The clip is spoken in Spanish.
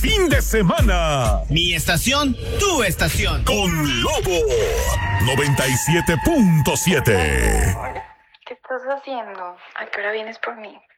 fin de semana. Mi estación, tu estación. Con Lobo 97.7. ¿Qué estás haciendo? ¿A qué hora vienes por mí?